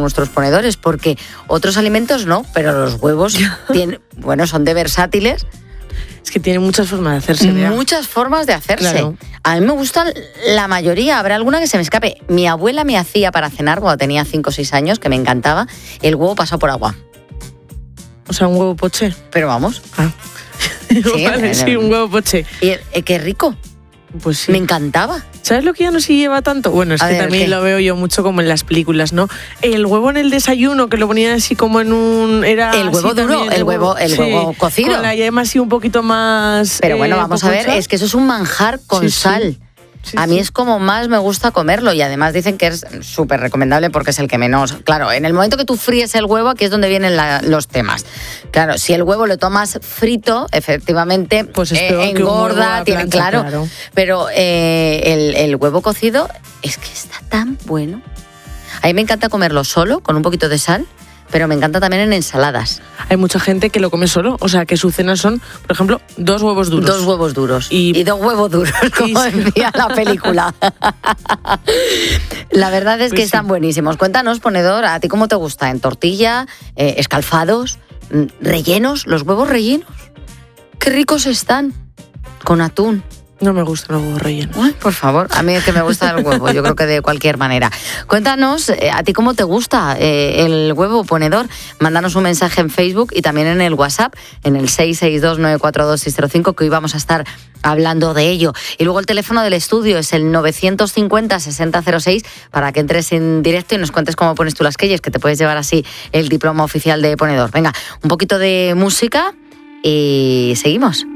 nuestros ponedores, porque otros alimentos no, pero los huevos son de versátiles. Es que tiene muchas formas de hacerse. Muchas formas de hacerse. Claro. A mí me gustan la mayoría, habrá alguna que se me escape. Mi abuela me hacía para cenar cuando tenía 5 o 6 años, que me encantaba, el huevo pasado por agua. O sea, un huevo poché. Pero vamos. Sí, un huevo poché. Y qué rico. Pues sí. Me encantaba. ¿Sabes lo que ya no se lleva tanto? Bueno, es que también lo veo yo mucho como en las películas, ¿no? El huevo en el desayuno, que lo ponían así como en un... El huevo duro, también, el huevo cocido. Con la yema así un poquito más... Pero bueno, vamos a ver, es que eso es un manjar con sal. Sí, a mí es como más me gusta comerlo y además dicen que es súper recomendable porque es el que menos... Claro, en el momento que tú fríes el huevo, aquí es donde vienen los temas. Claro, si el huevo lo tomas frito, efectivamente, pues engorda, tiene claro. Pero el huevo cocido es que está tan bueno. A mí me encanta comerlo solo, con un poquito de sal, pero me encanta también en ensaladas. Hay mucha gente que lo come solo, o sea, que su cena son, por ejemplo, 2 huevos duros. 2 huevos duros. Y 2 huevos duros, como decía la película. La verdad es que están buenísimos. Cuéntanos, ponedor, ¿a ti cómo te gusta? ¿En tortilla? ¿Escalfados? ¿Rellenos? ¿Los huevos rellenos? ¡Qué ricos están! Con atún. No me gustan los huevos rellenos. Ay, por favor, a mí es que me gusta el huevo, yo creo que de cualquier manera. Cuéntanos, ¿a ti cómo te gusta el huevo, ponedor? Mándanos un mensaje en Facebook y también en el WhatsApp, en el 662-942-605, que hoy vamos a estar hablando de ello. Y luego el teléfono del estudio es el 950-6006 para que entres en directo y nos cuentes cómo pones tú las queyes, que te puedes llevar así el diploma oficial de ponedor. Venga, un poquito de música y seguimos.